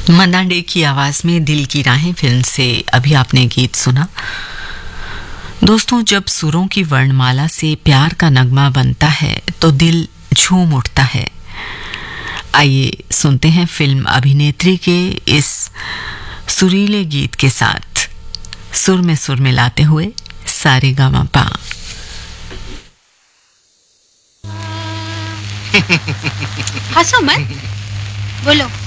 मन्ना day की आवाज में दिल की राहें फिल्म से अभी आपने गीत सुना। दोस्तों, जब सुरों की वर्णमाला से प्यार का नगमा बनता है तो दिल झूम उठता है। आइए सुनते हैं फिल्म अभिनेत्री के इस सुरीले गीत के साथ सुर में सुर मिलाते हुए सारेगामापा। हंसो मत, बोलो।